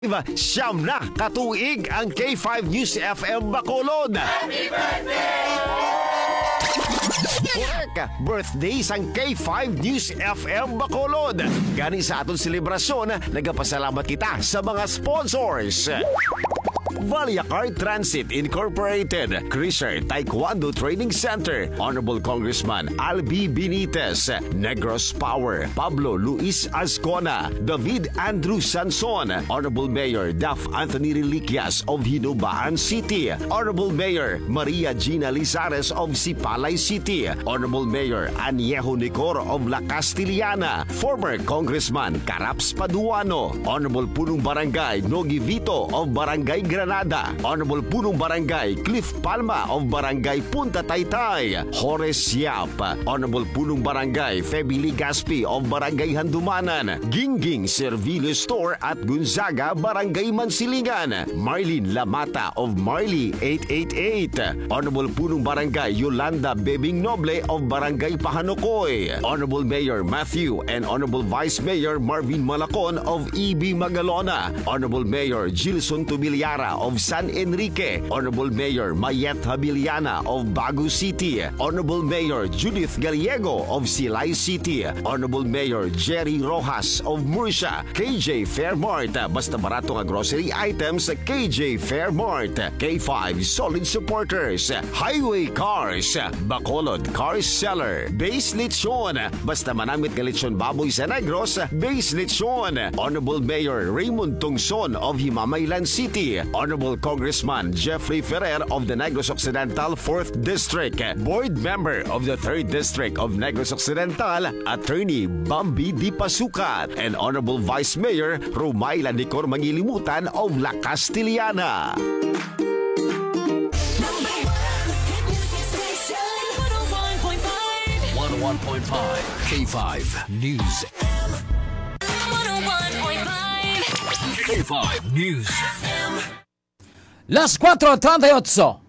Siyam na katuig ang K5 News FM Bacolod. Happy birthday! Correct! Birthday sang K5 News FM Bacolod. Gani sa atong selebrasyon, nagapasalamat kita sa mga sponsors. Valiacar Transit Incorporated, Crisher Taekwondo Training Center, Honorable Congressman Albi Benitez, Negros Power, Pablo Luis Azcona, David Andrew Sanson, Honorable Mayor Daf Anthony Reliquias of Hinubaan City, Honorable Mayor Maria Gina Lizares of Sipalay City, Honorable Mayor Aniejo Nicor of La Castiliana, former Congressman Caraps Paduano, Honorable Punong Barangay Nogi Vito of Barangay Granada, Honorable Punong Barangay Cliff Palma of Barangay Punta Taytay, Horace Yap, Honorable Punong Barangay Feby Ligaspi of Barangay Handumanan, Gingging Servilio Store at Gonzaga, Barangay Mansilingan, Marlene Lamata of Marley 888, Honorable Punong Barangay Yolanda Bebing Noble of Barangay Pahanokoy, Honorable Mayor Matthew and Honorable Vice Mayor Marvin Malacon of EB Magalona, Honorable Mayor Gilson Tubiliara of San Enrique, Honorable Mayor Mayet Habiliana of Bagu City, Honorable Mayor Judith Gallego of Silay City, Honorable Mayor Jerry Rojas of Murcia, KJ Fairmart, basta barato nga grocery items, KJ Fairmart, K5 Solid Supporters, Highway Cars, Bacolod Cars Seller, Base Lechon, basta manamit nga lechon baboy sa Negros, Base Lechon, Honorable Mayor Raymond Tungson of Himamaylan City, Honorable Congressman Jeffrey Ferrer of the Negros Occidental 4th District, Board Member of the 3rd District of Negros Occidental, Attorney Bambi Di Pasukat, and Honorable Vice Mayor Rumayla Nicor Mangilimutan of La Castiliana. K5 News. 101.5 K5 News. Las 4:38.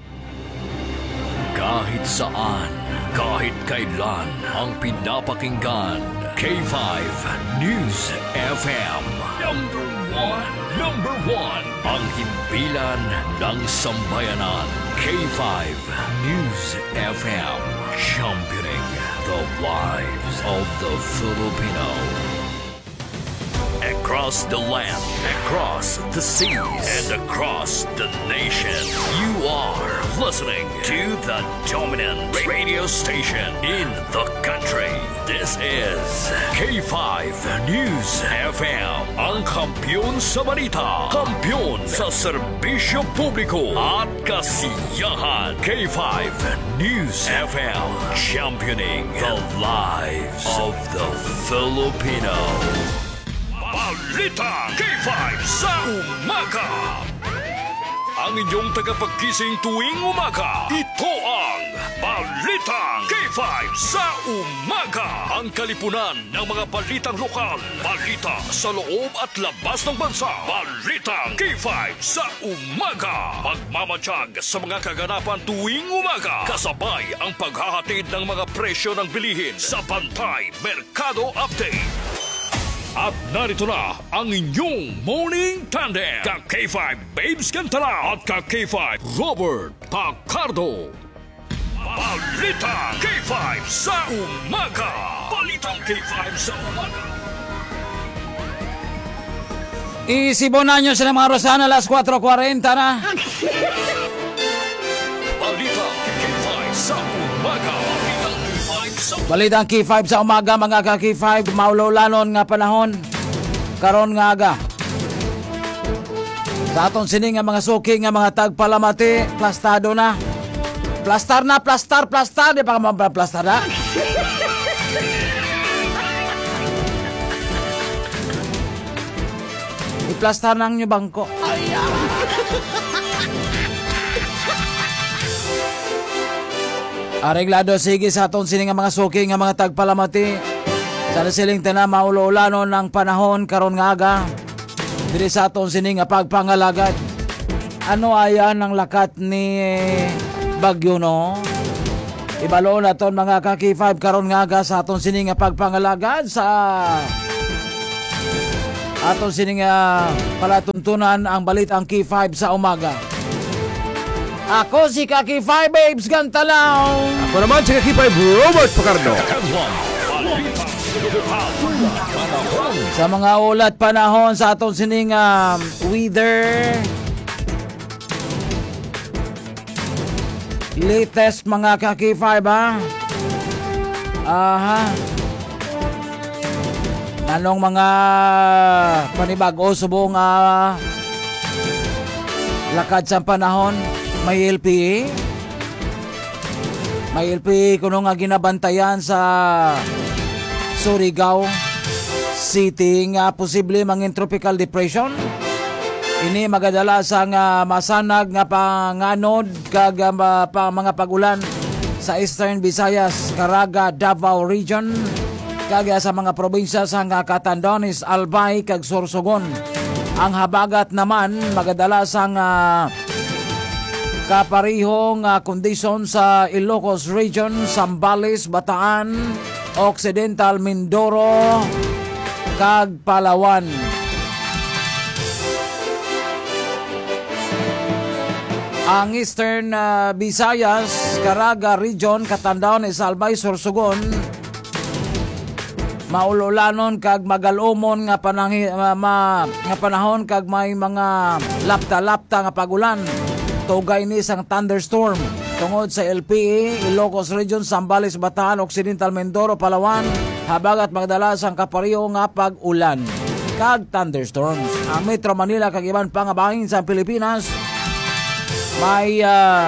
Kahit saan, kahit kailan, ang pinapakinggan, K5 News FM. Number one, ang himpilan ng sambayanan, K5 News FM. Championing the lives of the Filipino. Across the land, across the seas, and across the nation, you are listening to the dominant radio station in the country. This is K5 News FM, ang kampiyon sa balita, kampiyon sa serbisyo publiko at kasiyahan. K5 News FM, championing the lives of the Filipino. Balita K5 sa umaga. Ang inyong tagapagkising tuwing umaga. Ito ang Balita K5 sa umaga. Ang kalipunan ng mga balitang lokal, balita sa loob at labas ng bansa. Balita K5 sa umaga. Magmamatsyag sa mga kaganapan tuwing umaga. Kasabay ang paghahatid ng mga presyo ng bilihin sa Bantay Merkado Update. At narito na ang inyong morning tandem, ka-K5 Babes Cantala at ka-K5 Robert Pacardo. Balita K5 sa umaga. Balitang K5 sa umaga. Isibonan nyo sila mga Rosana, alas 4:40 na. Balita K5 sa umaga. Balitang K5 sa umaga, mga ka-K5, maulolanon nga panahon karon nga aga. Sa aton sini nga mga suki nga mga tagpalamati, plastado na. Plastar, di pa ka maplastar na. Iplastar nang nyo bangko. Areglado sige sa aton sini nga mga suki nga mga tagpalamati. Sa siling tanan maulolanon ng panahon karon nga aga. Diri sa aton sini nga pagpangalagad. Ano ayan ang lakat ni bagyo no? Ibalo na ton mga ka-K5 karon nga aga sa aton sini nga pagpangalagad sa Aton sining palatuntunan ang balitang K5 sa umaga. Ako si Kaki 5 Babes Gantalaw. Ako naman si Kaki 5 Robert Pacardo. Sa mga ulat panahon sa aton sining weather. Latest mga Kaki 5 Anong mga panibago subong lakad sa panahon? May LPA? May LPA kuno nga ginabantayan sa Surigao City nga posible mangin tropical depression. Ini magadala sa masanag nga panganod kag mga pagulan sa Eastern Visayas, Caraga, Davao Region kag sa mga probinsya sa Catanduanes, Albay kag Sorsogon. Ang habagat naman magadala sa kaparihong kondisyon sa Ilocos Region, Zambales, Bataan, Occidental Mindoro kag Palawan. Ang Eastern Visayas, Caraga Region, Catanduanes, Albay, Sorsogon maululanon kag magalumon nga panahon kag may mga lapta-lapta nga pagulan. Tugay ni sang thunderstorm tungod sa LPA, Ilocos Region, Zambales, Bataan, Occidental Mindoro, Palawan, habagat magdala sang kapariho nga pag-ulan kag thunderstorms. Ang Metro Manila kag iban pa nga bahin sa Pilipinas may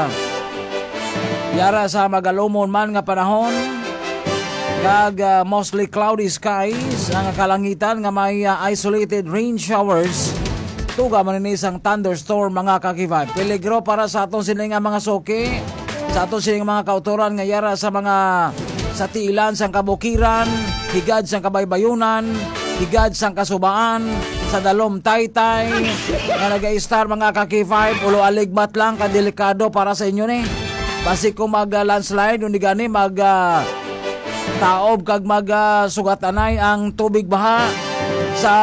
yara sa magalumon man nga panahon kag mostly cloudy skies ang kalangitan nga may isolated rain showers. Tuga man ini isang thunderstorm mga Kaki 5. Peligro para sa aton sining mga soke, sa aton sining mga kautoran nga yara sa mga sa tiilan sang kabukiran, higad sang kabaybayunan, higad sang kasubaan, sa dalom taytay nga nag-i-star mga Kaki 5. Ulo aligmat lang kadelikado para sa inyo ni. Basi kung mag-landslide undi gani mag taob kag mag-sugatanay ang tubig baha sa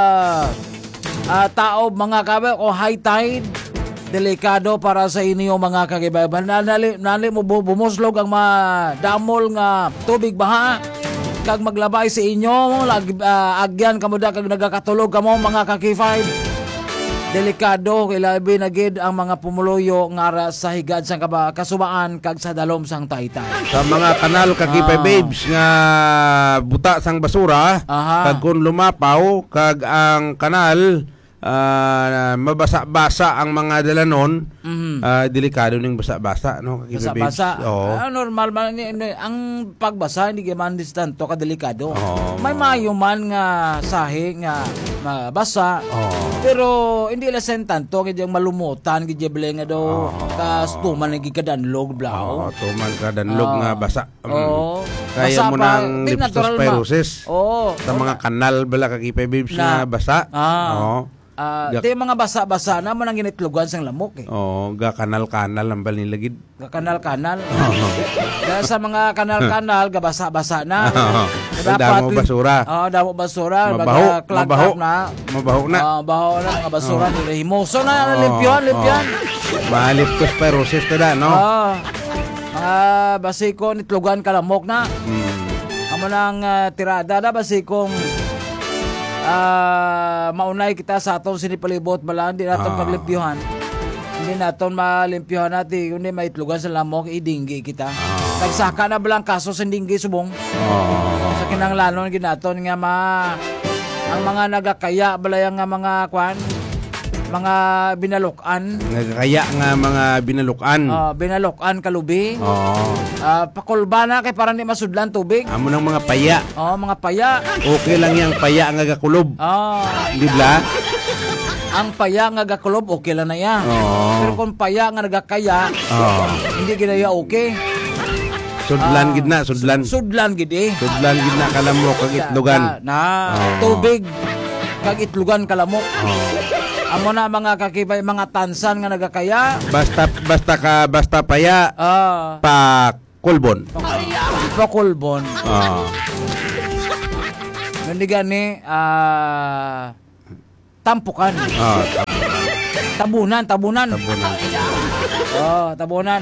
taob mga kabe o high tide. Delikado para sa inyo mga kagibayan. Nali mo bumuslog ang damol nga tubig baha kag maglabay sa inyo agyan kamo da kag nagakatulog kamo mga Kaki 5. Delikado ilabi na gid ang mga pumuluyo nga sa higad sang kasubaan kag sa dalom sang taytay. Sa mga kanal Kaki 5 Babes nga buta sang basura kag kun lumapaw kag ang kanal mabasa-basa ang mga dalanon, delikado ning basa-basa no Kaki 5 Babes. Basa-basa. Normal man ang pagbasa hindi man distanto ka delikado. May mayo man nga sahi nga mabasa. Pero hindi la sentanto kay malumutan kay bleng nga do kas tuman nagi kadanlog blaw. Tuman kadanlog nga basa. Kaya mo nang leptospirosis. Sa mga kanal bala Kaki 5 Babes na basa. Di mga basa-basa na mo nang ginitlugan sang lamok eh. Ga kanal-kanal ang bal nila gid. Ga kanal-kanal. Dahil sa mga kanal-kanal ga basa-basa na. Damo basura. Damo basura, mabaho na. Mabaho na nga basura nila himoso na limpyan. Leptospirosis tada no. Basiko nitlugan ka lamok na. Amo nang tirada na basikong maunay kita sa atong sinipalibot bala hindi naton paglimpyuhan. Hindi naton malimpyuhan natin kundi maitlugan sa lamok idinggi kita. Nagsaka na balang kaso sa dinggi subong. Sa kinanglanon ginaton nga ang mga nagakaya balayang nga mga kwan mga binalukan. Nagakaya nga mga binalukan. Binalukan kalubi. Pakulba na kay para di masudlan tubig. Amo nang mga paya. Mga paya. Okay lang yang paya nga gakulob. Di ba? Ang paya nga gakulob okay lang na yan. Pero kung paya nga nagakaya, hindi ginaya okay. Sudlan gid na, sudlan. Sudlan gid eh. Sudlan gid na kalamok kag itlugan. Tubig kag itlugan kalamok. Amo na mga kakibay mga tansan nga nagakaya. Basta paya. Pa kulbon. Hindi gani tampukan. Tabunan. Tabunan. Tabunan.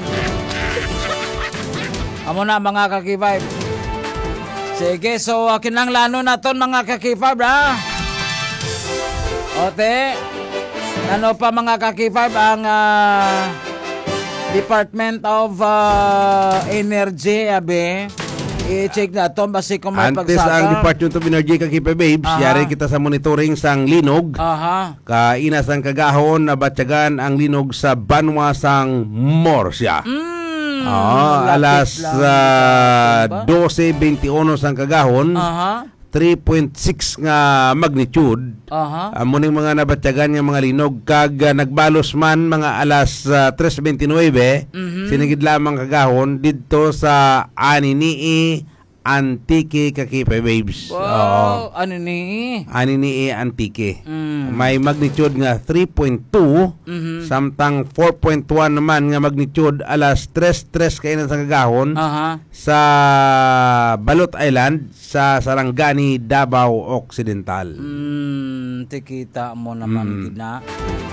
Amo na mga ka-K5. Sige, so kinanglano na ton mga ka-K5 ha. Ote, ano pa mga ka-K5 ang Department of Energy, abe. I-check na ito, basi kung may Antes pagsaka. ang Department of Energy kakipa babes, yari kita sa monitoring sang linog. Kainas ang kagahon na batyagan ang linog sa Banwa sang Morsya. Alas 12:21 sang kagahon. 3.6 nga magnitude. Muning mga nabatyagan nga mga linog kag nagbalos man mga alas 3:29 sinigid lamang kagahon didto sa Aninii Antique kakipa babes. Wow, Aninii Antique. May magnitude nga 3.2 samtang 4.1 naman nga magnitude alas 3:03 kainan sa kagahon sa Balot Island sa Sarangani, Davao Occidental. Tikita mo naman gina.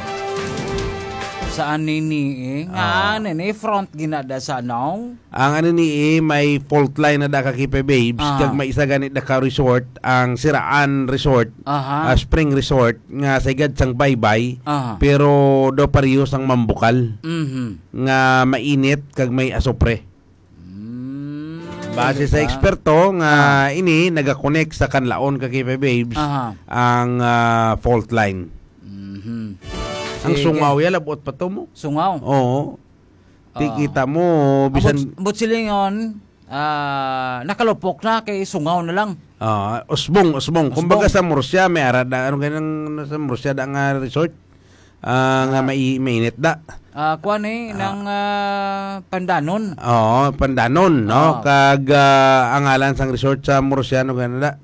Sa Aninii nga front ginada sa naong. Ang Aninii may fault line na da kakipa babes kag may isa ganit da ka resort ang Siraan Resort, Spring Resort nga sagad sang baybay pero do parehas ang mambukal nga mainit kag may asopre. Base sa eksperto nga ini nagakonek sa kanlaon kakipa babes ang fault line. Ang sungaw labot pa to mo. Sungaw? Oo. Tikita mo bisan but silingon nakalupok na kay sungaw na lang. Usbong. Kumbaga sa Murcia may arada ano ganang sa Murcia da nga resort nga mainit da. Kuan ng Pandanon. Pandanon no kag ang ngalan sang resort sa Murcia no ganada.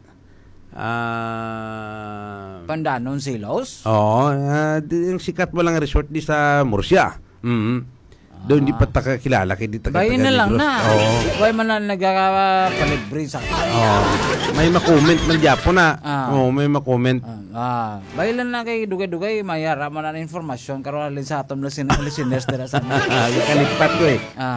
Pandanon Silos? Yung sikat mo lang resort di sa Murcia. Doon di pa kakilala kay di taga. Bayan na lang na. Bayan man na nagpalibre sa may makomment ng Japon na. May makomment. Bayan lang na kay dugay-dugay mayara man na informasyon karon alin sa atom listeners dira sa kalipat ko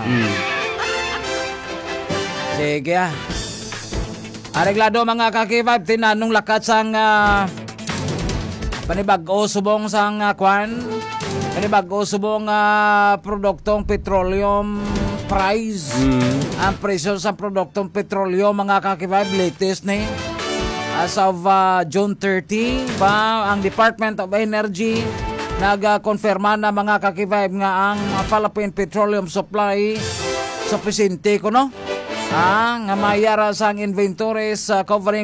Sige Areglado mga ka-K5 tinanong lakat sang panibag-o subong sang kwan. Panibag-o subong produktong petroleum price. Ang presyo sa produktong petroleum mga ka-K5 latest ni as of June 30 ba ang Department of Energy nag-konfirma na mga ka-K5 nga ang Philippine Petroleum Supply sufficiente ko no. Nga mayara sang inventories covering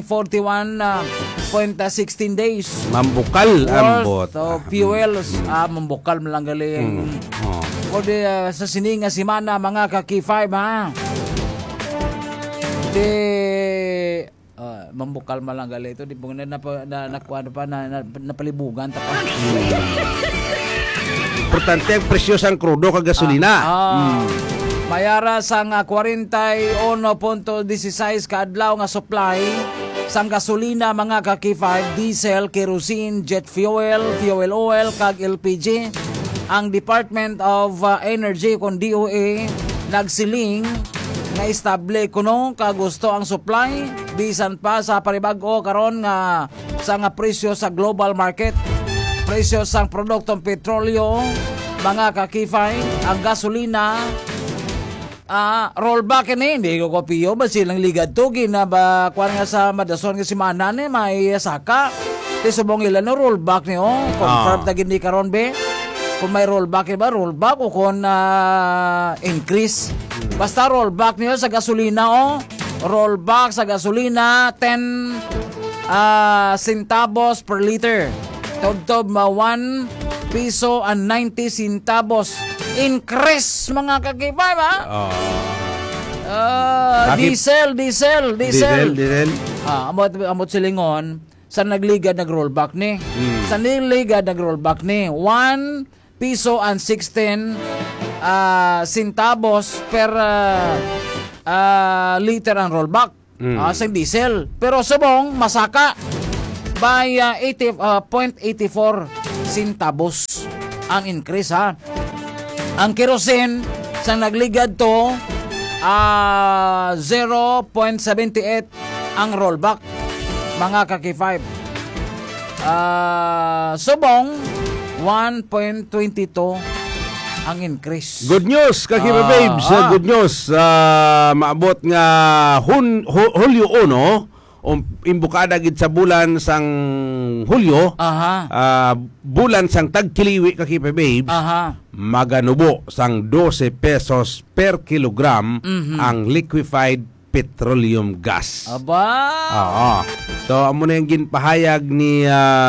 41.16 days. Mambukal ambot. Fuels. Mambukal malang galing. For the sa sininga simana mga ka-K5 mambukal malang galing ito. Di po napalibugan. Importante ang presyo sang krudo kag gasolina. Mayara sang 41.16 kaadlaw nga supply sang gasolina mga ka-K5, diesel, kerosene, jet fuel, fuel oil kag LPG. Ang Department of Energy kon DOE nagsiling nga estable kuno kagusto ang supply bisan pa sa panibag-o karon nga sang presyo sa global market. Presyo sang produktong petrolyo mga ka-K5, ang gasolina rollback hindi ko kopiyo ba silang ligad to ginaba kuan nga sa madason nga si Mana ni may saka ti subong ilan no rollback ni confirm ta gindi karon be kung may rollback ba rollback o kung increase basta rollback niyo sa gasolina rollback sa gasolina 10 centavos per liter tod ma 1 piso and 90 centavos increase mga ka-K5 diesel amot silingon sa nagligad nag-rollback ni sa nagligad nag-rollback ni 1 piso and 16 centavos per liter ang rollback sa diesel pero subong masaka by 0.84 centavos ang increase ha. Ang kerosene sang nagligad to 0.78 ang rollback mga ka-K5. Subong 1.22 ang increase. Good news Kakiba Babes. Good news. Maabot nga Hulyo 1 imbukada gid sa bulan sang Hulyo. Bulan sang tagkiliwi Kakiba Babes. Maganubo sang 12 pesos per kilogram ang liquefied petroleum gas. Aba. So amo na yung ginpahayag ni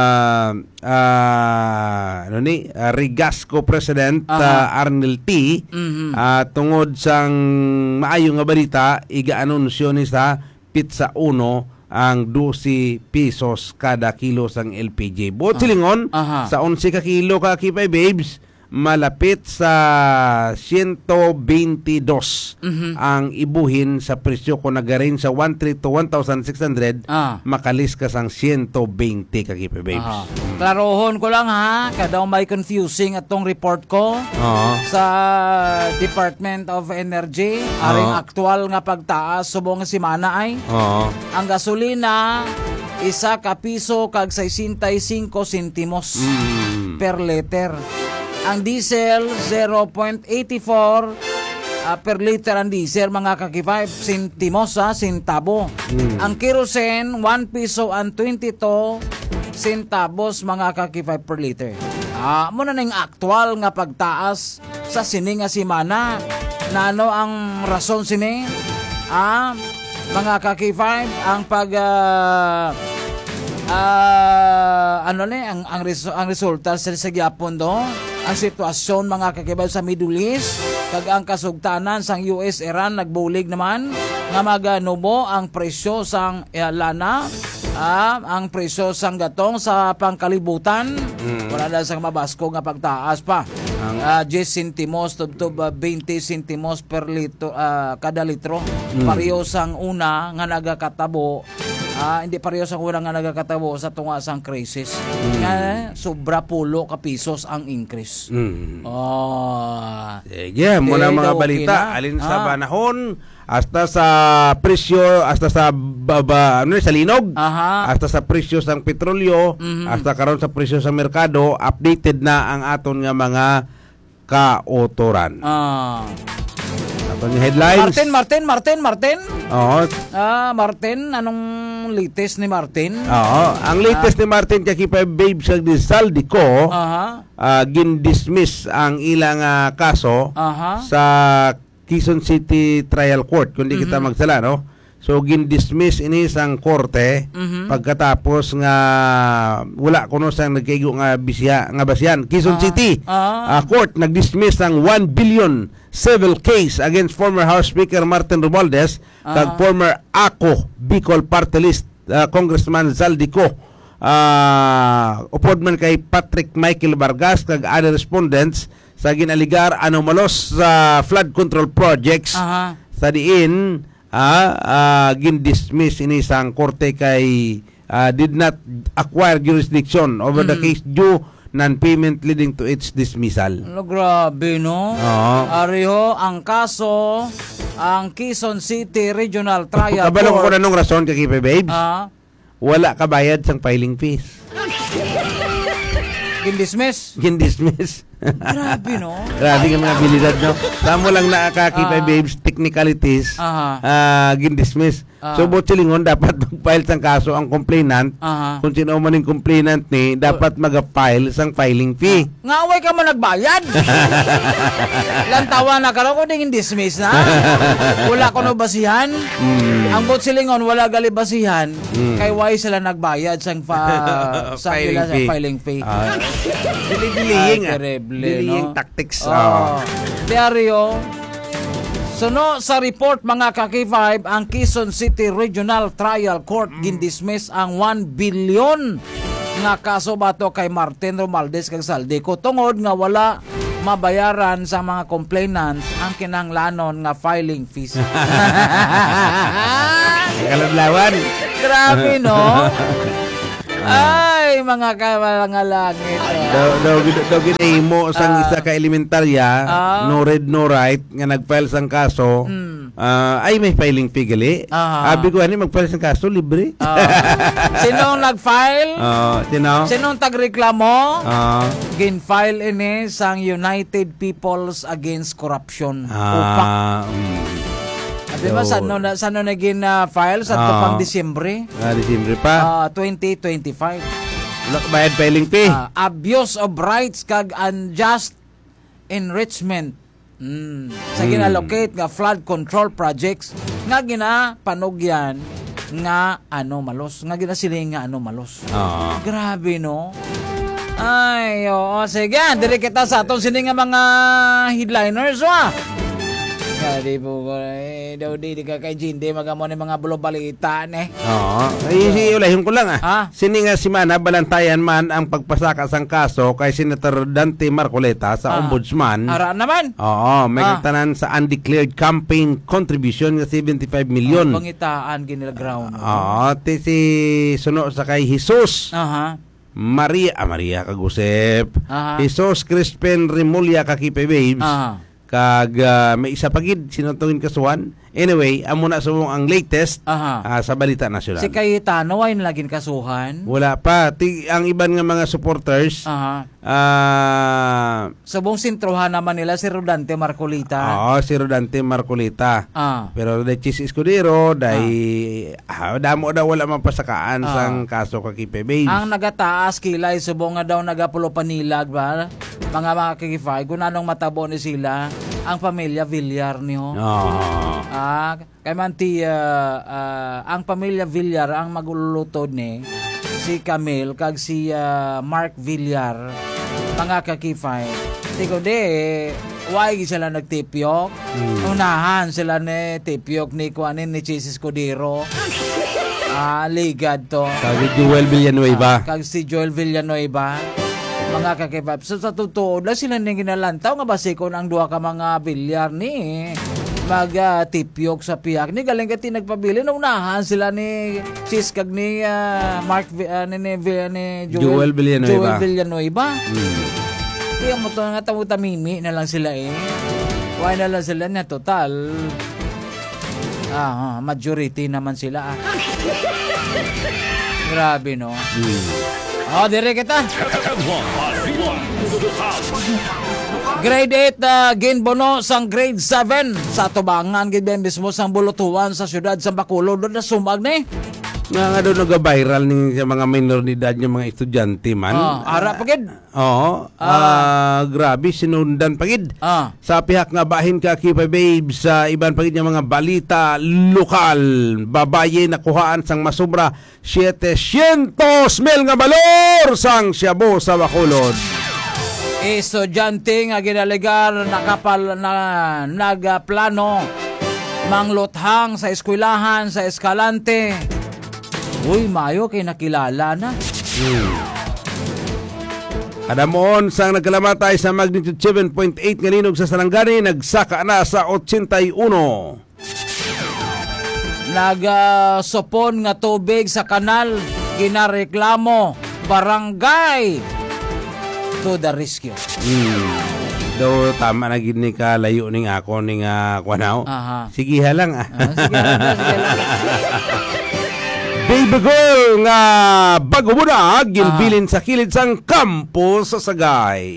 Rigasco President Arnel T. Tungod sang maayo nga balita iga-anunsyo ni sa Pizza 1 ang 12 pesos kada kilo sang LPG. Buot silingon sa 11 ka kilo ka Kipay Babes, malapit sa 122 ang ibuhin sa presyo kung nagarin sa 1,300 to 1,600 makalis ka sang 120 ka Kipay Babes. Klarohon ko lang ha, kadaw may confusing atong report ko sa Department of Energy aring aktual nga pagtaas subong simana ay ang gasolina isa ka piso kag 65 sentimos per liter. Ang diesel 0.84 per liter ang diesel mga ka-K5 sentimos centavo. Ang kerosene 1 piso and 22 centavos mga ka-K5 per liter. Muna ning aktual nga pagtaas sa sini nga simana. Nano ang rason sini? Mga ka-K5 ang pag ang resulta sa gyapon do ang sitwasyon mga kakibay sa Middle East kag ang kasugtanan sang US-Iran nagbulig naman nga maganubo ang presyo sang lana ang presyo sang gatong sa pangkalibutan wala na sang mabasko nga pagtaas pa 10 sentimos to 20 sentimos per litro kada litro pareho sang una nga nagakatabo hindi pareho sa unang nga nagakatabo sa tunga sang crisis. Sobra 10 ka pesos ang increase. Sige, muna mga balita. Alin sa panahon, hasta sa presyo, hasta sa sa linog, hasta sa presyo sang petrolyo, hasta karon sa presyo sa merkado, updated na ang aton nga mga kaotoran. Headlines. Martin. Martin, anong latest ni Martin? Ang latest ni Martin Kakipay Babes sa Zaldico, gin-dismiss ang ilang kaso sa Quezon City Trial Court kundi kita magsala no. So gin-dismiss ini sang korte pagkatapos nga wala kuno sang nagkaigo nga basihan Quezon City court nag-dismiss ang 1 billion civil case against former House Speaker Martin Romualdez kag former ACO Bicol Party List Congressman Zaldico upod man kay Patrick Michael Vargas kag other respondents sa ginaligar anomalos sa flood control projects sa diin gin-dismiss ini sang korte kay did not acquire jurisdiction over the case due non-payment leading to its dismissal. Grabe no? Ariho ang kaso ang Quezon City Regional Trial Court. Kabalong ko na nung rason Kakipay Babes. Wala ka bayad sang filing fees. Gin-dismiss. Grabe no? Grabe nga mga abilidad no? Tamo lang na Kakipay Babes technicalities gin-dismiss. So silingon dapat mag-file sang kaso ang complainant. Kung sino man yung complainant ni dapat mag-file sang filing fee. Ngaway ka man nagbayad. Lantawa na karo ko ding dismiss na. Wala ko no basihan. Ang bot silingon wala gali basihan. Kay why sila nagbayad sang filing fee. Bilihing tactics. Diaryo. So no, sa report mga ka-K5, ang Quezon City Regional Trial Court gin-dismiss ang 1 billion nga kaso bato kay Martin Romualdez kag Zaldico tungod nga wala mabayaran sa mga complainants ang kinahanglanon nga filing fees. Kaladlawan. Grabe no. Ay, mga kamalangit. Daw ginahimo sang isa ka elementarya, no read no write nga nag-file sang kaso. Ay may filing fee gali. Abi ko ani mag-file sang kaso libre. Sinong nag-file? Sinong tagreklamo? Gin-file ini sang United Peoples Against Corruption. UPAC. Abi ba sano naging file sa tupang Disyembre? Disyembre pa. 2025. Wala ka bayad filing fee. Abuse of rights kag unjust enrichment. Sa ginallocate nga flood control projects nga ginapanugyan nga malos. Nga ginasiling nga malos. Grabe no. Ay, oo. Sige, diri kita sa atong sini nga mga headliners Kadi po daw di ka kay Jinde magamo ni mga bulobalitan Ay ulahon ko lang Sini nga simana balantayan man ang pagpasaka sang kaso kay Senator Dante Marcoleta sa Ombudsman. Ara naman. May katanan sa undeclared campaign contribution nga 75 million. Pangitaan ginila ground. Si suno sa kay Jesus. Maria Kagusep. Jesus Crispin Remulla Kakipe Babes. Kag may isa pagid sinutungin kasuhan. Anyway, amo na sumong ang latest sa Balita Nasyonal. Si Cayetano ay nalaging kasuhan? Wala pa. Ang iban nga mga supporters. Subong sintrohan naman nila si Rodante Marcolita. Si Rodante Marcolita. Pero dahil Chis Escudero, dahil damo daw wala mapasakaan sang kaso Kakipe Babes. Ang nagataas kilay, subong nga daw nagapulo panilag ba? Mga kakifay, kung anong matabo ni sila, ang pamilya Villar niyo. Kay manti ang pamilya Villar ang maglulutod ni si Camille kag si Mark Villar, mga kakifay. Tiko why sila nagtipyok? Unahan sila ni tipyok ni kuanin ni Chis Escudero. Ligad to. Kag Joel Villanueva. Kag si Joel Villanueva. Mga kakipap. So sa totoo na sila nang ginalantaw nga basikon ang duha ka mga Villar ni mag-tipyok sa piyak ni galing kati nagpabili na unahan sila ni Chis kag ni Mark ni Joel Villanueva. Kaya mo to nga tamutamimi na lang sila why na lang sila na total majority naman sila grabe no. Dire kita. Grade 8 ginbono sang grade 7 sa tubangan gid mismo sang bulutuan sa syudad sa Bacolod na sumag ni. Nga daw nag-viral ning sa mga minor de edad nga mga estudyante man. Ara pagid. Grabe sinundan pagid. Sa pihak nga bahin Kakipe Babes sa iban pagid nga mga balita lokal. Babaye nakuhaan sang masubra 700 mil nga balor sang Shabu sa Bacolod. Estudyante nga ginalegar nagplano mangluthang sa eskwelahan sa Escalante. Uy, mayo kay nakilala na. Kadamon sang nagkalamatay sa magnitude 7.8 nga linog sa Sarangani nagsaka na sa 81. Nagsopon nga tubig sa kanal ginareklamo barangay to the rescue. Do tama na gid ni ka layo ning ako ning kwanaw. Sige lang sige lang. Baby girl nga bago mo na ginbilin sa kilid sang kampo sa Sagay.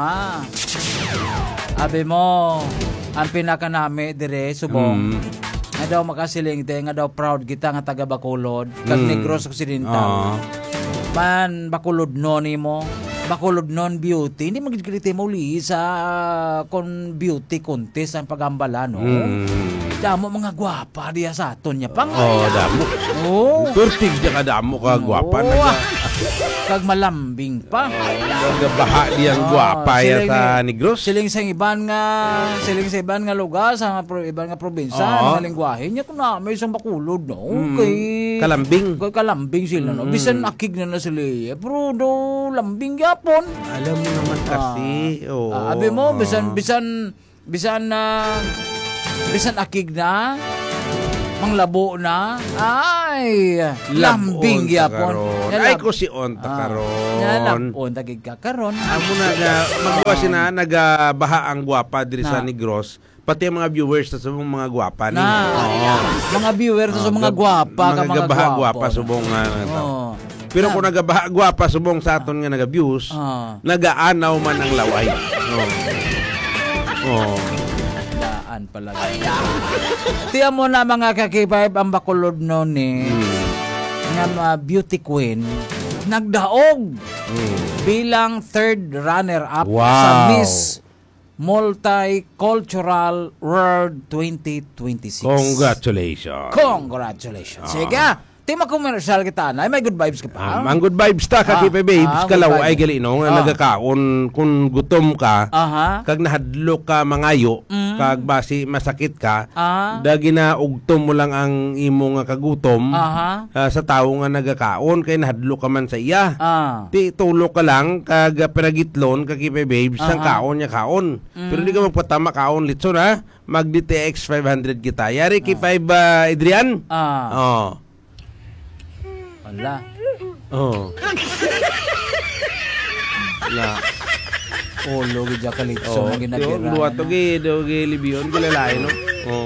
Abi mo ang pinakanami dire subong. Nga daw makasiling nga daw proud kita nga taga Bacolod kag Negros Occidental. Man Bacolod no nimo. Bacolod non beauty hindi magigiliti mo sa beauty contest ang pagambala no. Damo mga gwapa diya sa aton niya pang. Damo. Turtig diya ka damo ka gwapa na. Kag malambing pa. Baha diyang gwapa ya sa Negros. Siling sa iban nga lugar sa iban nga probinsya nga lengguwahe niya kun na may isang Bacolod no. Okay. Kalambing sila no. Bisan akig na sila. Pero do lambing yapon. Alam mo naman kasi. Abi mo bisan akig na manglabo na Ay, lambing yapon. Ay ko si onta karon. Lambon tagig ka karon. Amo magwa sina nagabaha ang gwapa diri sa Negros. Pati ang mga viewers sa mga gwapa ni. Mga viewers sa mga gwapa ka mga gwapa subong Pero kung nagabaha gwapa subong sa aton nga naga-views, nagaanaw man ang laway. Daan pala. Tiyan mo na mga kakipayb ang bakulod noon nga beauty queen nagdaog bilang third runner-up sa Miss Multicultural World 2026. Congratulations. Sige. Tima commercial kita na. May good vibes ka pa. Ang good vibes ta kakipe babes kalaw ay gali no nga nagakaon kung gutom ka kag nahadlok ka mangayo kag basi masakit ka dagi na ugtom mo lang ang imo nga kagutom sa tawo nga nagakaon kay nahadlok ka man sa iya. Ti tulok ka lang kag pinagitlon kakipe babes sang kaon nya kaon. Pero di ka magpatama kaon litson ha. Mag DTX 500 kita. Yari ki 5 Adrian. Wala. Logi jakalitso na ginagera. Duwa to gi libiyon gilalay no.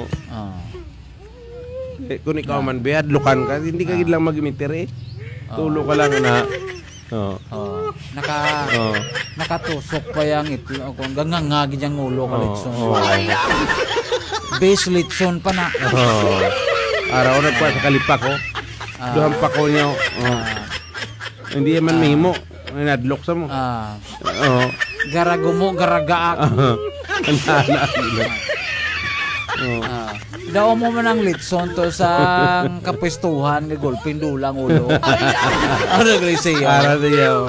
Kung ikaw man biyad lukan ka hindi ka gid lang magimitir Tulo ka lang na. Nakatusok pa yang itlo kung gangangagi yang ulo kalitso. Base litson pa na. Araw na pa sa kalipak ko. Duhang pa ko niya. Hindi man mimo. Nadlok sa mo. Garagumo, garagaak. Daw mo man ang litson to sa kapistuhan ng golping dulang ulo. Ano gray siya? Para siya.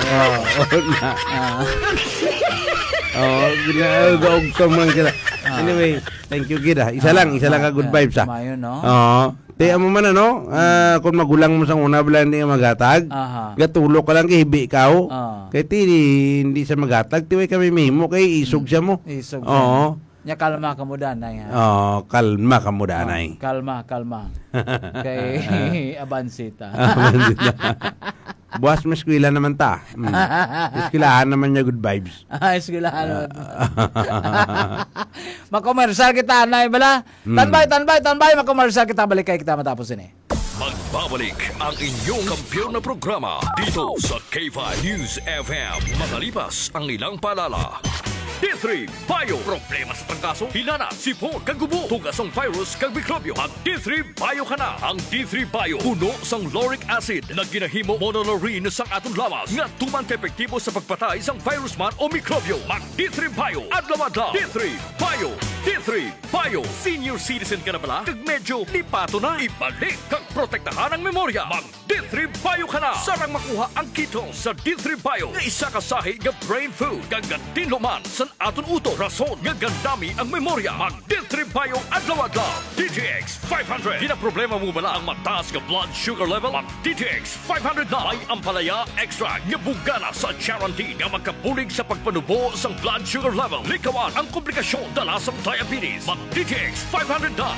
Ginagaog ka man kita. Anyway, thank you Gida. Isa lang ka good vibes ha. Mayo no? Te amo man kung magulang mo sang una bala hindi magatag. Gatulok ka lang kay hibi ikaw. Kay hindi sa magatag tiway kami mimo kay isog siya mo. Isog. Nya kalma ka mo danay ha. Kalma ka mo danay. Kalma. Kay Abansita. Buwas mas eskwela naman ta. Eskwelahan naman niya good vibes. Eskwelahan naman. Makomersal kita na bala. Tanbay makomersal kita balik kay kita matapos ini. Magbabalik ang inyong kampiyon na programa dito sa K5 News FM. Makalipas ang ilang paalala. D3 Bio. Problema sa trangkaso, hinana, sipon, kagubo, tugas ang virus, kag mikrobyo. Mag D3 Bio ka na. Ang D3 Bio, puno sang lauric acid na ginahimo monolaurin sang atong lawas nga tuman ka-epektibo sa pagpatay sang virus man o mikrobyo. Mag D3 Bio. Adlaw-adlaw. D3 Bio. D3 Bio. Senior citizen ka na pala? Kag medyo lipato na. Ibalik kag protektahan ang memorya. Mag D3 Bio ka na. Sarang makuha ang ketone sa D3 Bio nga isa ka sahi nga brain food. Gagatin luman sa aton uto. Rason nga gandami ang memorya. Mag D3 Bio adlaw-adlaw. DTX 500. Di na problema mo bala ang mataas nga blood sugar level? Mag DTX 500 na. May ampalaya extra nga bugana sa guarantee nga magkabulig sa pagpanubo sang blood sugar level. Likawan ang komplikasyon dala sa diabetes. Mag DTX 500 na.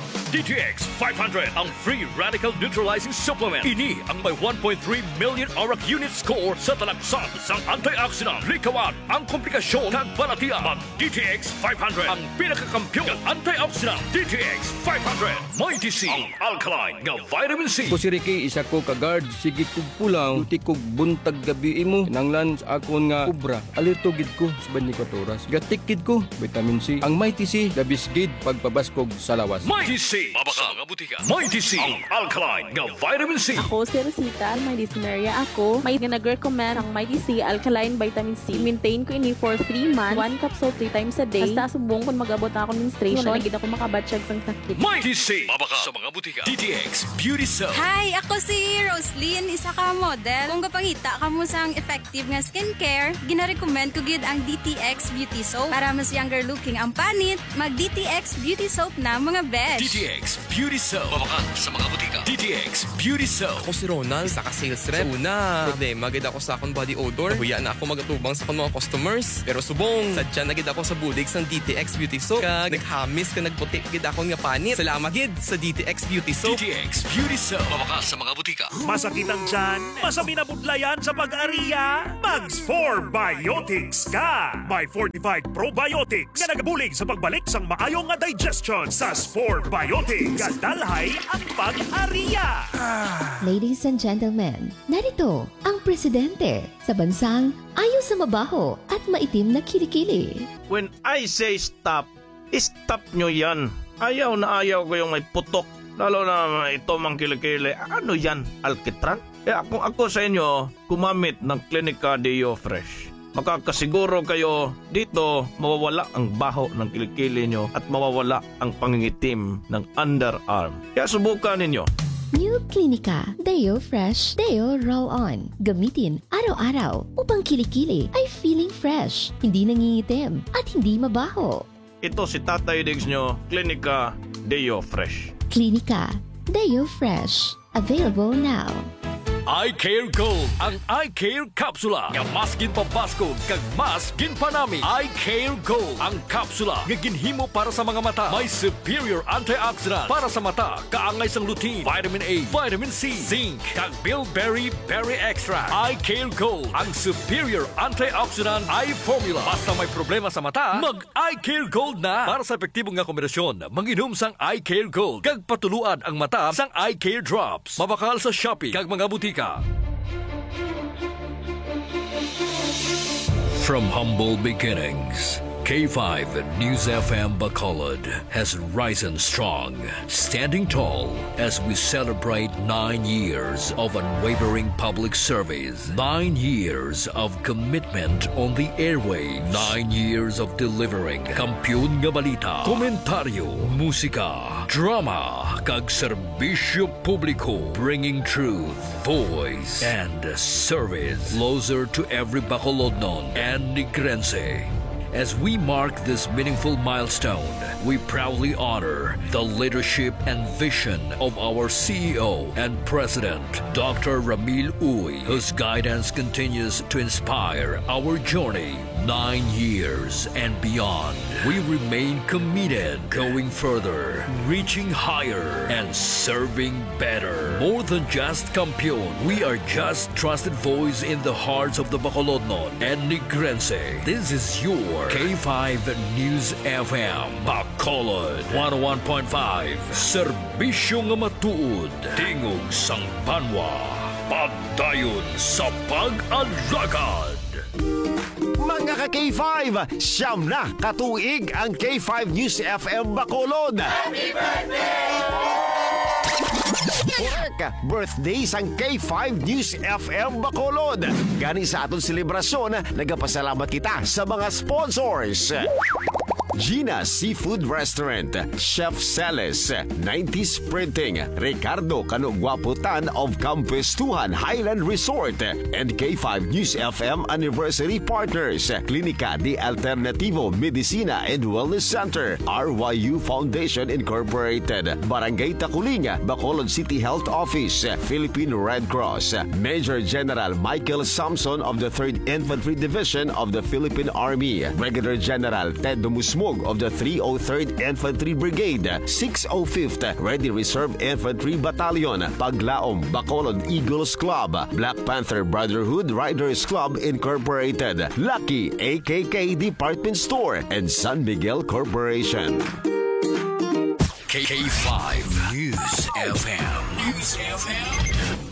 DTX 500 ang free radical neutralizing supplement. Ini ang may 1.3 million ORAC unit score sa talagsan sang antioxidant. Likawan ang komplikasyon kag balatian. Mag DTX 500 ang pinakakampiyon ng antioxidant. DTX 500 may DC ang alkaline nga vitamin C. Ko si Ricky, isa ko ka-guard. Sige kog pulang, tuti kog buntag gabi mo. Nanglan sa akon nga kubra. Alito gid ko sa 24 oras. Gatikid ko vitamin C. Ang may TC dabis gid pagpabaskog sa lawas. May TC. Mabaka mga butika. May TC ang alkaline nga vitamin C. Ako si Rosita, may dyspnea ako. May nag-recommend ang may TC alkaline vitamin C. Maintain ko ini for 3 months. 1 capsule 3 times a day. Basta subong kung magabot ako menstruation. Nagid ako makabatsyag sang sakit. May TC. Mabaka sa mga butika. DTX Beauty Soap. Hi, ako si Roslyn, isa ka model. Kung kapangita ka mo sang effective nga skincare, gina-recommend ko gid ang DTX Beauty Soap. Para mas younger looking ang panit, mag DTX Beauty Soap na mga besh. DTX DTX Beauty Soap. Mabakal sa mga butika. DTX Beauty Soap. Ako si Ronald, isa ka sales rep. Una, problema gid ako sa akong body odor. Nahuya na ako magatubang sa akong mga customers. Pero subong, sadya na gid ako sa budig sa DTX Beauty Soap. Kag naghamis ka nagputi gid akong nga panit. Salamat gid sa DTX Beauty Soap. DTX Beauty Soap. Mabakal sa mga butika. Masakit ang tiyan? Masabi na budlayan sa pag-ariya? Mags 4 Biotics ka! May 45 probiotics na nagabulig sa pagbalik sang maayong nga digestion sa 4 Biotics. Kadalhay ang pag-ariya! Ladies and gentlemen, narito ang presidente sa bansang ayaw sa mabaho at maitim na kilikili. When I say stop, stop nyo yan. Ayaw na ayaw ko yung may putok. Lalo na ito mang kilikili. Ano yan? Alkitran? Kaya kung ako sa inyo, gumamit ng Clinica Deo Fresh. Makakasiguro kayo dito mawawala ang baho ng kilikili nyo at mawawala ang pangingitim ng underarm. Kaya subukan ninyo. New Clinica Deo Fresh Deo Roll-On. Gamitin araw-araw upang kilikili ay feeling fresh, hindi nangingitim at hindi mabaho. Ito si Tatay Diggs nyo, Clinica Deo Fresh. Clinica Deo Fresh. Available now. I Care Gold, ang I Care Kapsula. Nga maskin pa Pasko, kag maskin pa nami. I Care Gold, ang kapsula nga ginhimo para sa mga mata. May superior antioxidant para sa mata. Kaangay sang lutein, vitamin A, vitamin C, zinc, kag bilberry berry extract. I Care Gold, ang superior antioxidant eye formula. Basta may problema sa mata, mag I Care Gold na. Para sa epektibong nga kombinasyon, manginom sang I Care Gold. Kag patuluan ang mata sang I Care Drops. Mabakal sa Shopee, kag mga butika. From humble beginnings, K5 News FM Bacolod has risen strong, standing tall as we celebrate 9 years of unwavering public service, 9 years of commitment on the airwaves, 9 years of delivering kampiyon nga balita, komentaryo, musika, drama, kag serbisyo publiko, bringing truth, voice, and service closer to every Bacolodnon and Negrense. As we mark this meaningful milestone, we proudly honor the leadership and vision of our CEO and President, Dr. Ramil Uy, whose guidance continues to inspire our journey 9 years and beyond. We remain committed, going further, reaching higher, and serving better. More than just kampiyon, we are just trusted voice in the hearts of the Bacolodnon and Negrense. This is your K5 News FM Bacolod 101.5. Serbisyo nga matuod, tingog sang banwa, pagdayon sa pag-alagad. Mga ka-K5, siyam na katuig ang K5 News FM Bacolod. Happy birthday! Correct! Birthday sang K5 News FM Bacolod. Gani sa aton selebrasyon, nagapasalamat kita sa mga sponsors. Gina Seafood Restaurant, Chef Celes, 90s Printing, Ricardo Canugwaputan of Campestuhan Highland Resort, and K5 News FM Anniversary Partners, Clinica de Alternativo Medicina and Wellness Center, RYU Foundation Incorporated, Barangay Taculing, Bacolod City Health Office, Philippine Red Cross, Major General Michael Samson of the 3rd Infantry Division of the Philippine Army, Brigadier General Ted Dumusmog of the 303rd Infantry Brigade, 605th Ready Reserve Infantry Battalion, Paglaom Bacolod Eagles Club, Black Panther Brotherhood Riders Club Incorporated, Lucky AKK Department Store, and San Miguel Corporation. K5 News FM. News FM.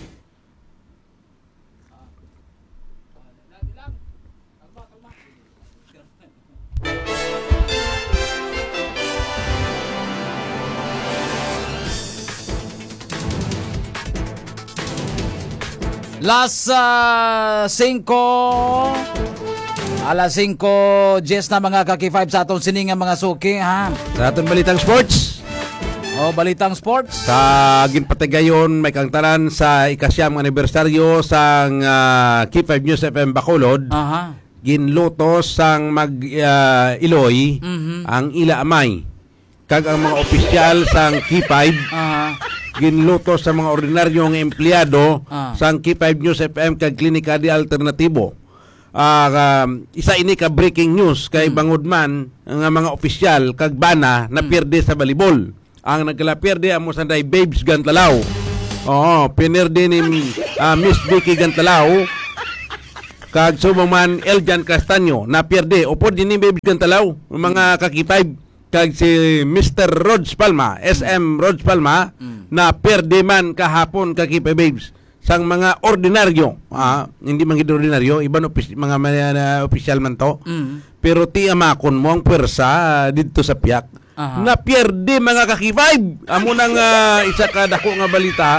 Alas 5, na mga kaki-5 sa atong siningan mga suki, ha? Sa atong balitang sports. Balitang sports. Sa ginpatigayon, may kangtaran sa ikasyam anibersaryo sang K5 News FM Bacolod. Ginlutos sang mag-iloy ang ila amay. kag ang mga opisyal sang K5 ginluto sa mga ordinaryong empleyado sang K5 News FM kag Klinika di Alternatibo. Isa ini ka breaking news kay bangod man nga mga opisyal kag bana na pierde sa volleyball. Ang nagkalapierde amo sanday Babes Gantalao. Pinerde ni Miss Vicky Gantalao kag sumaman Eljan Castaño na pierde. Upod din ni Babes Gantalao mga kakipay kag si Mr. Rods Palma, SM Rods Palma na pierde man kahapon kakipay Babes sang mga ordinaryo. Hindi man gid ordinaryo, iban mga opisyal man to. Pero ti amakon mo ang pwersa didto sa piyak. Na pierde mga kakipay. Amo nang isa ka dako nga balita.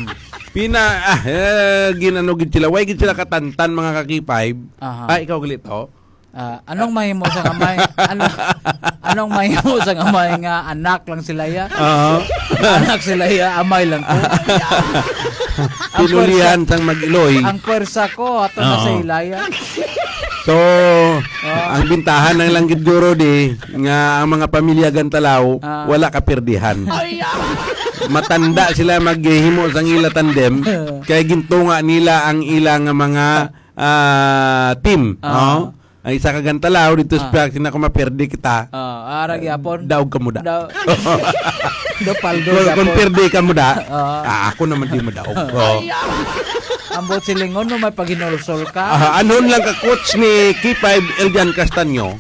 Ginanugid sila. Way gid sila katantan mga kakipay. Ikaw galito. Anong mahimo sa kamay? Anong mahimo sa kamay nga anak lang sila ya? Anak sila ya, amay lang ko. Pinulihan sang mag-iloy. Ang pwersa ko ato na sa ilaya. So, ang bintahan ng langgit guro di nga ang mga pamilya Gantalao wala kaperdihan. Matanda sila maghimo sang ila tandem kay gintunga nila ang ilang mga team. Ang isa ka Gantalao dito sa piyak na kung maperdi kita. Arag yapon. Daog ka mo da. Do paldo kung perdi ka mo da, ako naman di mo daog. Ambot silingon no may paghinulsol ka. Anon lang ka coach ni K5 Eljan Castaño.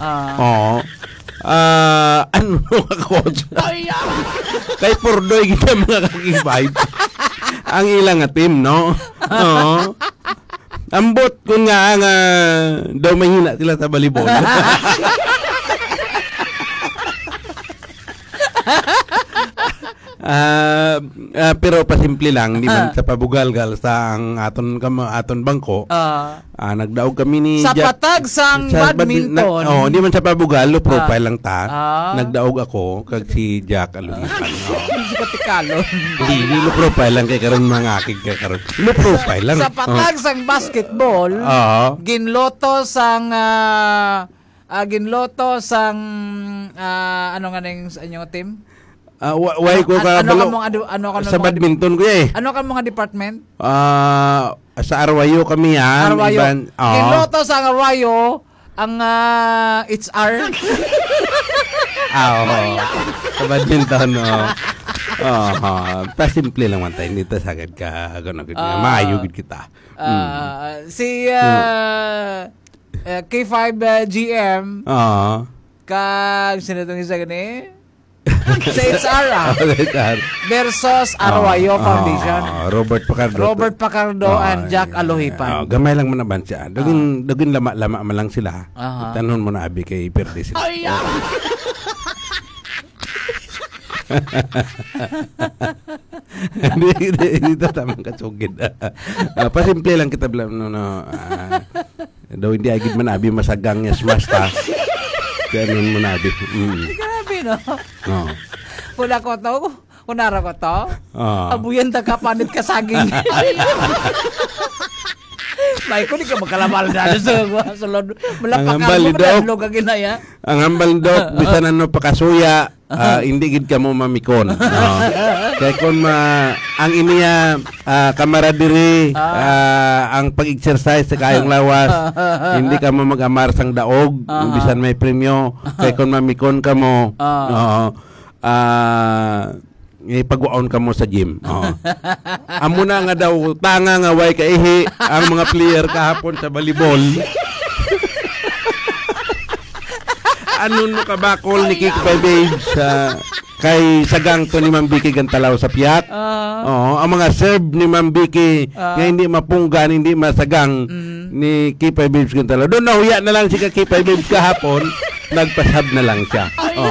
Ano ka coach? Kay Pordoy kita mga K5. Ang ilang team, no? Ambot ko nga daw mahina sila sa volleyball. Pero pasimple lang, di man sa pabugalgal sa ang aton bangko. Nagdaog kami ni sa patag sang badminton. Di man sa pabugal, low profile lang ta. Nagdaog ako kag si Jack Aluhipan. Si Katikalo. Hindi low profile lang kay karon mga akig kay karon. Low profile lang. Sa patag sang basketball, ginloto sang ano nga ning inyong team? Why ko ka sa badminton ko Ano ka mga department? Sa Arwayo kami yan. Arwayo. Ginloto sa Arwayo ang HR. Sa badminton, pasimple lang man tayo. Hindi ta sagad ka. Maayugid kita. Si K5 GM kag sinatong isa gani sa HR versus Arwayo Foundation. Robert Pacardo and Jack Aluhipan. Gamay lang man naman siya. Dugin lama-lama man lang sila. Tanon mo na abi kay perde sila. Hindi tamang katsugid. Pasimple lang kita daw hindi agad man abi masagang niya smash ta. Ganun mo na abi. Grabe no. Kunara ko to. Abuyan ta ka panit ka saging. May ko di ka magkalamal na sa sulod. Malapakan mo na ka ginaya. Ang hambal dok bisan ano pakasuya. Hindi gid ka mo mamikon. Kaya kung ang iniya kamaradiri ang pag-exercise sa kayong lawas, hindi ka mo mag-amar sang daog, bisan may premyo. Kaya kung mamikon ka mo, pag-waon ka mo sa gym. Amo na nga daw tanga nga way kaihi ang mga player kahapon sa volleyball. Ano mo kabakol ni Kik by Babes kay sagang to ni Ma'am Vicky Gantalao sa piyak. Ang mga serve ni Ma'am Vicky nga hindi mapunggan, hindi masagang ni Kik by Babes Gantalao. Doon nahuya na lang si Kik by Babes kahapon, nagpasab na lang siya.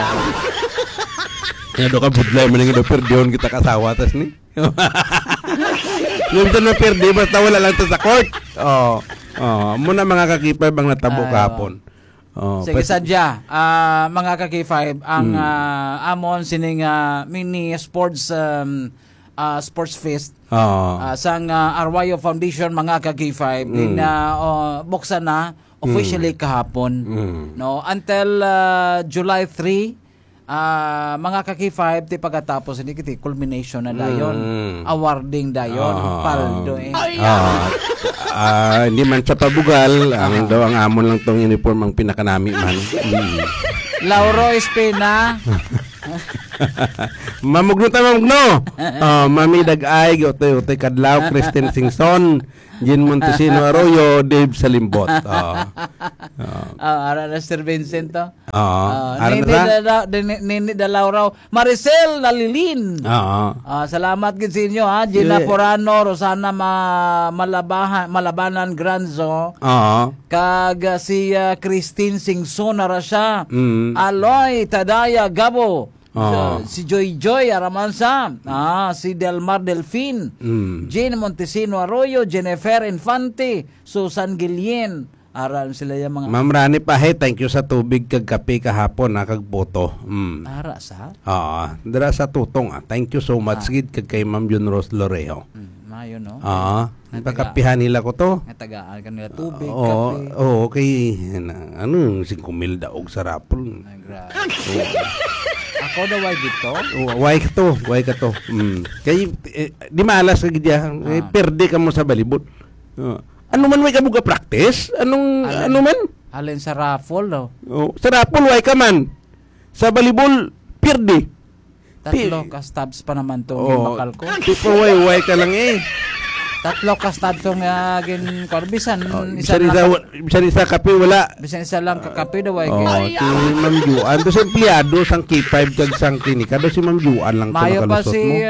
Kaya doon ka budlay mo nang perdiyon kita kasawa tas ni. Yung ito na perdi, basta wala lang to sa court. Muna mga kakipay bang natabo kahapon. Sige, sadya, mga ka-K5, ang amon sining mini sports fest sang Arwayo Foundation, mga ka-K5 buksan na officially kahapon, no, until July 3 mga kaki-5 ti pagkatapos hindi kiti culmination na dayon. Awarding dayon. Paldo hindi man sa pabugal, ang daw ang amon lang tong uniform ang pinakanami man. Lauro Espina. Mamugno. Mami Dagay, Otoy Kadlaw, Kristen Singson, Jean Montesino Arroyo, Dave Salimbot. Ara na Sir Vincent to. Nini Laura, Maricel Lalilin. Salamat gid sa inyo ha. Gina Porano, Rosana Malabanan Granzo. Kag si Christine Singson ara siya. Aloy Tadaya Gabo. Si Joy Aramansa, si Delmar Delfin, Jane Montesino Arroyo, Jennifer Infante, Susan Guillen, aral sila yung mga... Ma'am Rani Pahe, thank you sa tubig kag kape kahapon kag boto. Ara sa? Dara sa tutong. Thank you so much gid kag kay Ma'am Jun Rose Lorejo. Mayo no. Nagkakapihan nila ko to. Natagaan kanila tubig, kape. Okay. 5,000 daog sa rapol. Grabe. Ako daw ay dito? Why ka to. Kay di malas ka gidya. Perde ka mo sa balibot. Ano man way ka buga practice? Ano man? Alin sa raffle no? Sa raffle way ka man. Sa balibol perde. 3 ka stabs pa naman to bakal ko. Tipo way ka lang 3 ka stabs tong bisan isa kape wala. Bisan isa lang kakape daw ay. Si Ma'am Juan do sa empleyado sang K5 kag sang klinika do si Ma'am Juan lang to mayo pa nakalusot mo.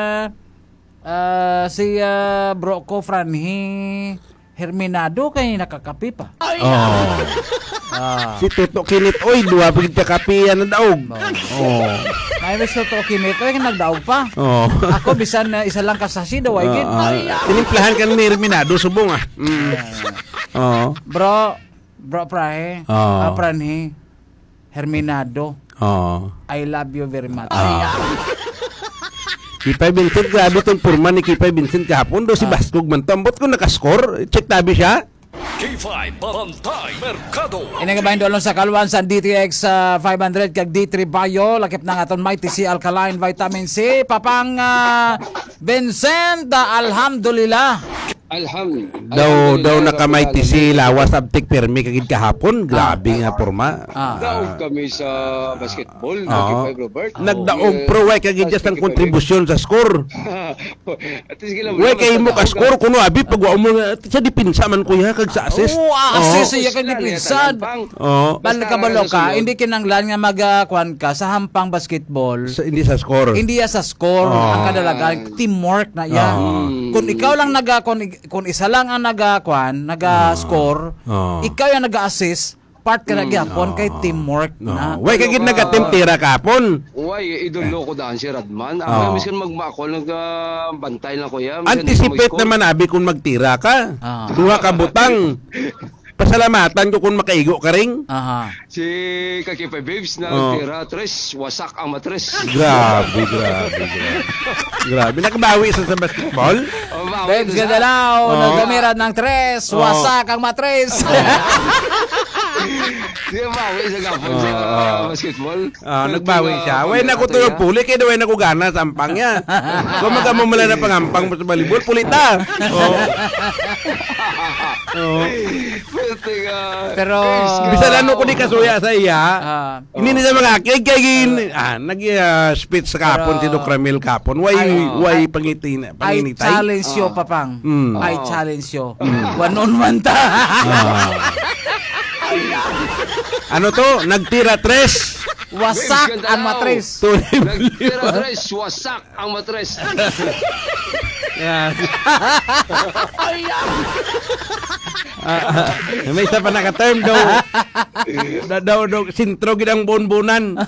Si bro ko Franhi Herminado kay nakakape pa. Si Toto Kinit oy duwa pagid ka kape na daog. May beso to Kinit oy nagdaog pa. Ako bisan isa lang kasasi daw ay gid. Tinimplahan ka ni Herminado subong Bro Prahe. Franhi Herminado. I love you very much. Kipay Vincent, grabe itong purma ni Kipay Vincent kahapon. Do si Baskog man. Tambot ko nakascore. Check tabi siya. K5 Bantay Mercado. Inagabahin doon sa kaluan sa DTX 500 kag D3 Bio. Lakip ng aton Mighty C Alkaline Vitamin C. Papang Vincent, alhamdulillah. Daw nakamighty si Lawas Abtik Permi kagid kahapon. Grabe nga porma. Daog kami sa basketball. Robert. Nagdaog pro way kagid just ang kontribusyon sa score. Way kay mo ka score kuno abi pag wa mo sa dipinsa man kuya kag sa assist. Assist siya kag dipinsa. Ban kabalo ka, hindi kinanglan nga magkuan ka sa hampang basketball. Hindi sa score. Hindi sa score. Ang kadalagan teamwork na yan. Kung ikaw lang kung isa lang ang naga-score, ikaw yung naga-assist, part ka nagyapon kay teamwork na. Way kagid nagatintira kapon. Way idolo ko daan si Radman. Ang miskan magmakol nagbantay lang ko yan. Anticipate naman abi kung magtira ka. Duha ka butang. Pasalamatan ko kung makaigo ka ring. Si Kakipay Babes na tira tres, wasak ang matres. Grabe. Nakabawi sa basketball? Babes Gadalaw, nagamiran ng tres, wasak ang matres. Di bawi sa gapon sa basketball. Nagbawi siya. Way na ko tulog puli, kaya way na ko gana sa ampang niya. Kung magamumala na pangampang sa balibol, pulita. Pero bisa lano ko di kasuya sa iya. Hindi nila mga kay nag-speech sa kapon si Doc Ramil kapon. Why pangitin? I challenge you, Papang. I challenge you. One on one ta. Ano to? Nagtira tres. Wasak ang matres. Nagtira tres, wasak ang matres. May isa pa naka-term daw sintro gid ang bonbonan.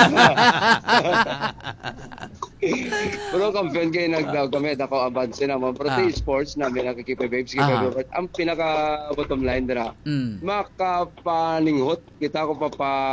Pero kampiyon kayo nagdaw kami ako abanse naman pero sa sports namin nakikipay Babes ang pinaka bottom line dira makapaninghot kita ko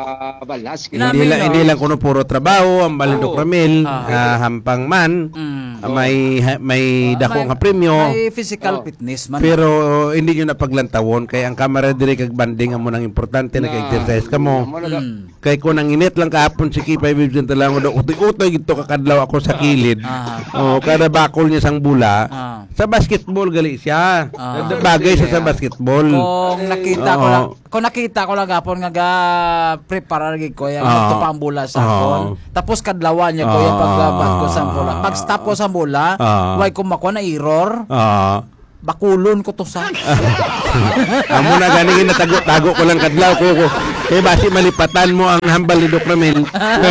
papabalas hindi lang kuno puro trabaho ang Balindok Ramil hampang man may dako nga premyo. May physical fitness man. Pero hindi nyo napaglantawon kay ang kamera dire kag banding amo nang importante nag-exercise kamo. Kay ko nang init lang kahapon si Kipay Bibs lang do utoy gito kakadlaw ako sa kilid. Kada bakol niya sang bula. Sa basketball gali siya. Bagay siya sa basketball. Kung nakita ko lang gapon nga prepare gid ko yang tupang bula sa akon. Tapos kadlawan niya ko yung paglabat ko sa bola. Pag-stop ko sa bola, way ko makuha na error. Bakulon ko to sa. Amo na gani natago-tago ko lang kadlaw ko. Kay basi malipatan mo ang hambal ni Doc Ramil.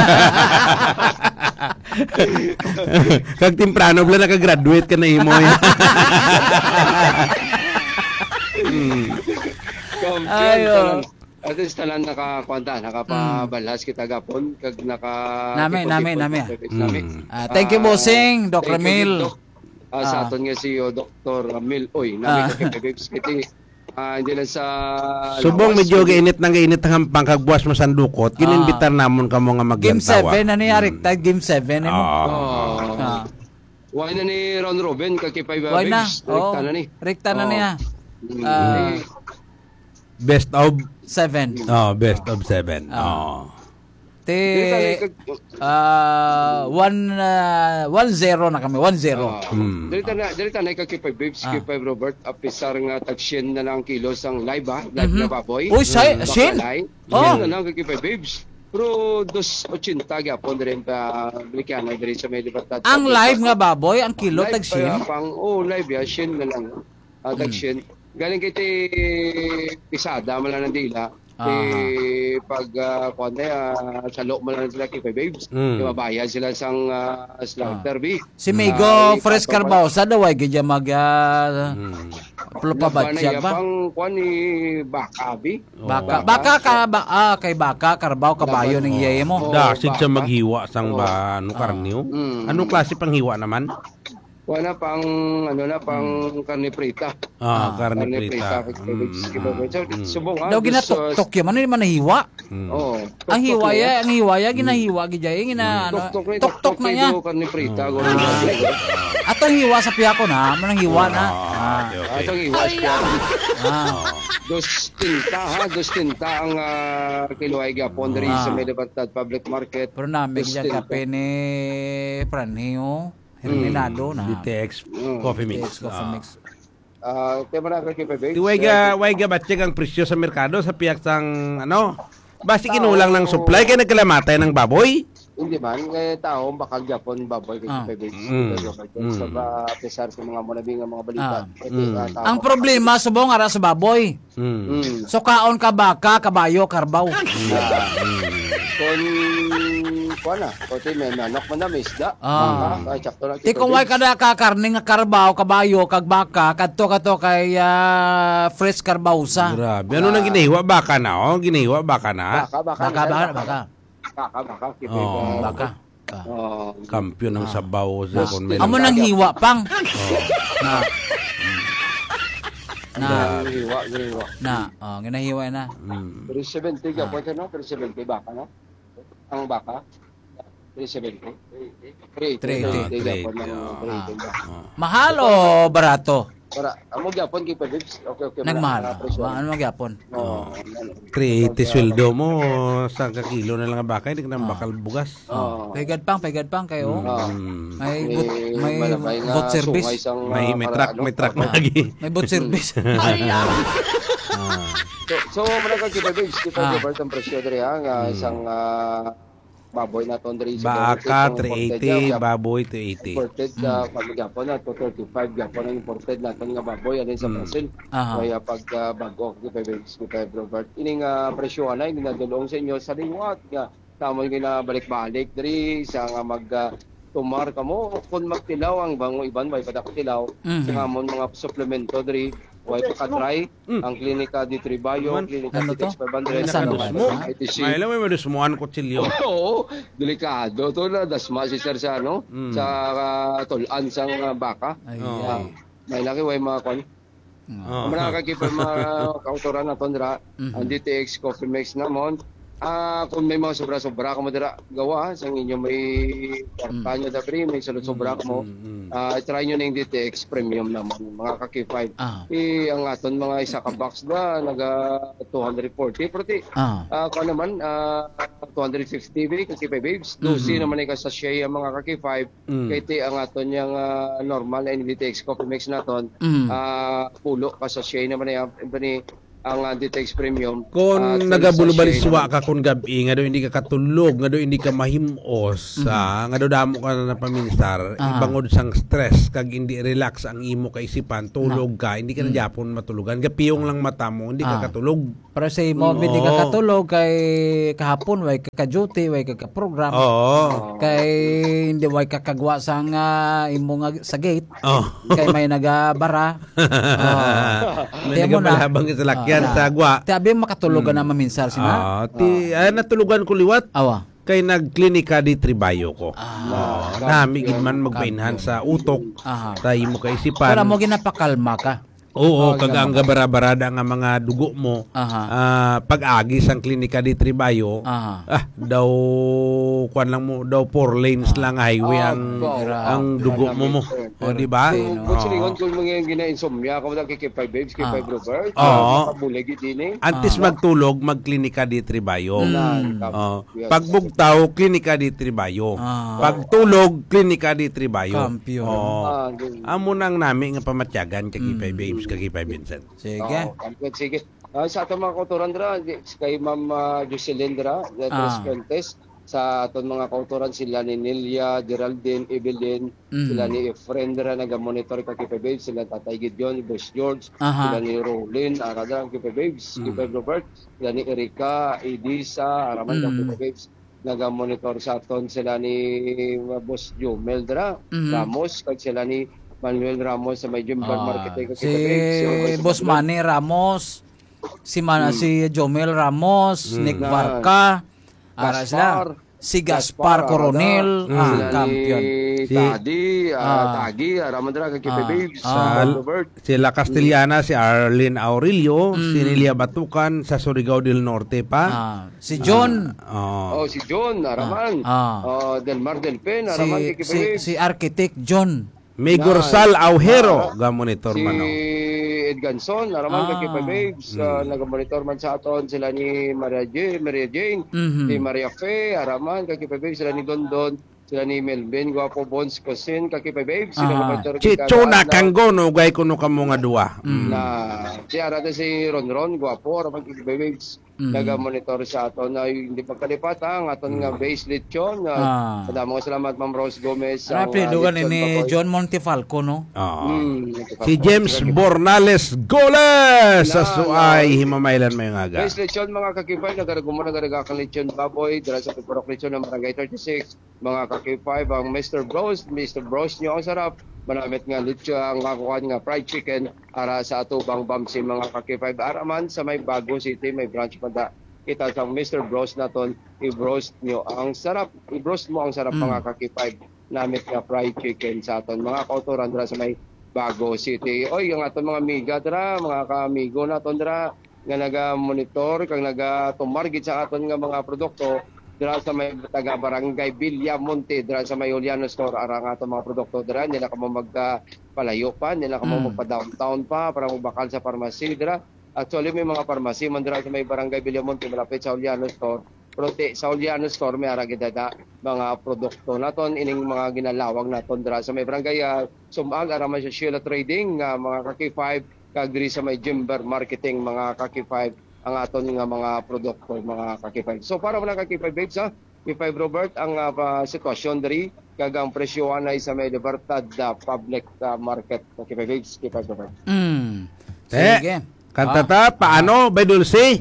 Kag temprano bla naka-graduate ka na imo. Ayo. At least tanan nakapabalhas kita gapon kag Nami. Thank you bossing Doc Ramil. Sa aton nga si Dr. Ramil. Oy, nami kay Bibs kiti. Hindi lang sa subong medyo gainit ang pangkagbuwas mo sandukot. Gininbitar namon kamo nga maglantawa. Game 7 na niya Game 7 mo. Why na ni Ron Robin kay Kipay Bibs? Why na? Rekta na niya. Best of 7. Best of 7. 1-0 na kami. 1-0. Dito na kay Bibs, kay Robert, apisar nga tagsyen na lang kilos ang live live na baboy. Uy, Shin? Na lang kay Bibs. Pero 2.80 gyapon rin pa blikana diri sa may libertad. Ang live nga baboy, ang kilo tagsyen. Live ya Shin na lang. Tagsyen. Galing kay pisada man lang dila. Pag sa loob mo lang sila kay Babes, mabayad sila sang slaughter B. Si Migo Fresh Carbaw sa daway gidya mag pabatsyag ba? Pang ni Baka B. Kay Baka Carbaw kabayo ning iyaye mo. Dasid sa maghiwa sang ba karniyo. Anong klase pang hiwa naman? Wala pang karne prita. Karne prita. Subong daw ginatok man ni man nahiwa. Ang hiwaya ginahiwa gidya tok na niya. Karne prita atong hiwa sa piya ko na, manang hiwa na. Atong hiwa siya. Dos tinta ang kiloay gapon diri sa may libertad public market. Pero namin gidya kape ni Franio. Herminado na. DTX Coffee Mix. Tema na kay Bibs. Waiga batcheg ang presyo sa merkado sa piyak sang basi kinulang ng supply kay nagkalamatay ng baboy. Hindi man kay tao bakal Japon baboy kay Bibs. Sa pesar sa mga monabi nga mga balita. Ang problema subong ara sa baboy. So kaon ka baka, kabayo, karbaw. Kote may manok man na misda. Ti kung way kada ka karne nga karbaw, kabayo, kag baka, kadto kay fresh karbausa. Grabe. Ano nang ginahiwa baka na? Ginahiwa baka na? Baka. Kampiyon ng sabaw sa konmen. Amo nang hiwa pang. Ginahiwa na. 370 gapon na, 370 baka na. Ang baka 370. 380. Mahal o barato? Amo gyapon kay Bibs. Okay. Nagmahal. Ano magyapon? 380 sweldo mo sa kakilo na lang ang baka, hindi ka nang bakal bugas. Paigad pang kayo. May boat service. May truck lagi. May boat service. So manang kay Bibs, kita Robert ang presyo diri isang baboy na tondri sa baka 380, baboy 280. Imported pag-gapon na to 35 gapon ang imported natin nga baboy ano sa Brazil. Kaya pag bago kay Robert ining presyo ana ginadulong sa inyo sa liwat nga tamo ginabalik-balik diri sa nga mag tumar kamo kun magtilaw ang bango iban way padaktilaw sa amon mga suplemento diri way pakatry ang klinika di Tribayo, klinika di X500 may lang may madusmuan kutsilyo. Oo, delikado to na dasma si sir sa sa tulan sang baka. May laki way mga kon. Mga kakipan mga kautoran na tondra ang DTX Coffee Mix namon Kung may mga sobra-sobra ka mo dira gawa sa inyo may kwarta nyo dabri, may sobra ka mo, try nyo na yung DTX Premium naman, mga ka-K5. Ang aton mga isa ka box na naga 240 prote. Kung naman 250 bili ka-K5 babes. Dosi naman ay sa share ang mga ka-K5. Kaya ang aton yung normal na DTX Coffee Mix naton, pulo ka sa share naman ay ang DTX Premium. Kung nagabulubaliswa ka kung gabi, nga daw hindi ka katulog, nga daw hindi ka mahimos, nga daw damo ka na paminsar, ibangod sang stress, kag hindi relax ang imo kaisipan, tulog ka, hindi ka na Japon matulugan, gapiyong lang mata mo, hindi ka katulog. Pero sa imo, hindi ka katulog, kay kahapon, way ka-duty, way ka-program, kay hindi way kakagwa sang imo nga sa gate, kay may nagabara. May nagabalhabang isalakyan sa agwa. Tabi makatulugan na maminsar sina. Natulugan ko liwat. Kay nagklinika di Tribayo ko. Nami gid man magpainhan sa utok. Tayo mo kaisipan. Para mo ginapakalma ka. Oo, kag ang gabara-barada nga mga dugo mo, pag-agi sang klinika di Tribayo, daw kuan lang mo, daw 4 lanes lang highway ang dugo mo. O di ba? Kung mga gina-insomnia ka mo K5 babes, K5 Robert, pabulig din antes magtulog, magklinika di Tribayo. Pagbugtaw, klinika di Tribayo. Pagtulog, klinika di Tribayo. Amo nang nami nga pamatyagan kay K5 babes, kay K5 Vincent. Sige. Sa ato mga kauturan dra, kay Ma'am Jocelyn dra, Tres Fuentes, sa aton mga kauturan sila ni Nelia, Geraldine, Evelyn, sila ni Efren dra naga-monitor kay K5 babes, sila Tatay Gideon, Boss George, sila ni Rolyn, aradra K5 babes, K5 Robert, sila ni Erika, Edisa, araman K5 babes, naga-monitor sa aton sila ni Boss Jomel dra, Ramos, kag sila ni Manuel Ramos sa may Jumban Market. Si Boss Manny Ramos, si Jomel Ramos, Nick Varca, si Gaspar Coronel, kampiyon. Tagi, Ramadra, K5 babes, sila Castellana, si Arlene Aurelio, si Nelia Batukan, sa Surigao del Norte pa. Si John. Si John, Araman. Del Mar del Pen, Araman, K5 babes. Si Architect John. May Gorsal Aujero, ga-monitor man. Si Edganson, naraman kay K5 babes, nag-monitor man sa aton, sila ni Maria Jane, si Maria Fe, araman kay K5 babes, sila ni Dondon, sila ni Melvin, Guapo Bones, Cousin, kay K5 babes, sila nag-monitor Chicho na kanggono, gay kuno kamo nga duwa. Si arata si Ron, Guapo, araman kay K5 babes, nag-monitor sa aton na hindi pagkalipat ang aton nga base lechon. Madamong salamat Ma'am Rose Gomez. Dugan ni John Montefalco, no? Si James Bornales Goles sa Suay, himamaylan may nga. Base lechon mga kakipay, nagaraga kang lechon baboy, dala sa Pipurok lechon ng Barangay 36. Mga kakipay, ang Mr. Bros nyo ang sarap. Manamit nga lechon, ang kakuha nga fried chicken para sa atubang bamsi mga kakipay. Araman sa may Bago City, may branch pa kita sa Mr. Bros naton, i-broast mo ang sarap mga kakipay. Namit nga fried chicken sa aton mga kauturan dra sa may Bago City. Oy, ang aton mga amiga dra, mga kaamigo naton dra nga naga-monitor kang naga-tumargit sa aton nga mga produkto dra sa may taga Barangay Villamonte, dra sa may Juliano Store, arang ato mga produkto dra, nila ka mo magpalayo pa, nila ka mo magpa-downtown pa, para mo bakal sa pharmacy dra. Actually, may mga pharmacy, man dra sa may Barangay Villamonte, malapit sa Juliano Store. Pero sa Juliano Store, may aragidada mga produkto naton, ining mga ginalawag naton dra sa may Barangay Sumag, araman sa Sheila Trading, mga Kaki 5, kagri sa may Jimber Marketing, mga Kaki 5, ang aton nga mga produkto, mga Kaki 5. So para wala Kaki 5 babes, K5 Robert, ang sitwasyon diri kagang presyohan ay sa may Libertad Public Market, K5 babes, K5 Robert. Sige. Kantata, paano? By Dulce?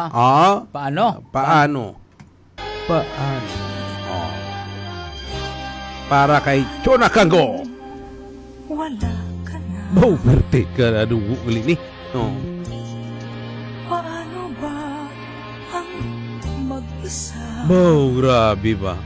Paano? Para kay Chona Kango. Wala ka na. Berte ka na dugo uli ni. Paano ba ang mag-isa? Grabe ba?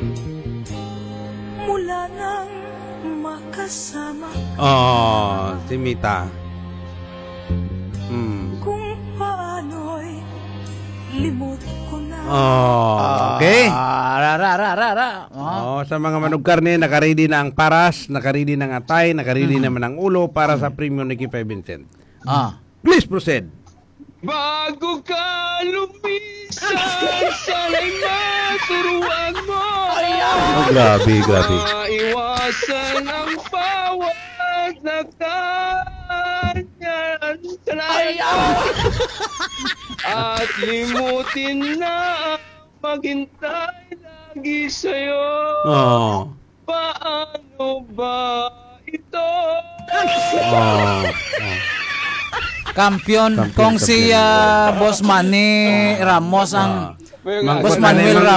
Mula nang makasama si Mita. Kung paano'y limot ko na Okay. Oh. Sa mga manugkarne, nakaready na ang paras, nakaready na ang atay, nakaready naman ang ulo para sa premium ni Kifay Vincent. Please proceed. Bago ka lumisan, sana'y maturuan mo. Grabe. Maiwasan ang bawat na kanyan at limutin na maghintay lagi sa'yo. Paano ba ito? Kampiyon kung si Boss Manny Ramos ang Boss Manuel Ramos